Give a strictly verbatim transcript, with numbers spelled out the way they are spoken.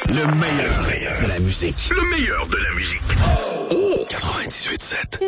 Le meilleur de la musique. Le meilleur de la musique. Oh! quatre-vingt-dix-huit sept.